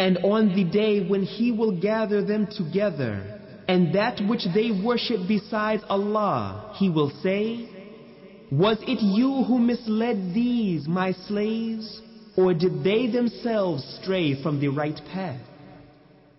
And on the day when He will gather them together, and that which they worship besides Allah, He will say, was it you who misled these, my slaves, or did they themselves stray from the right path?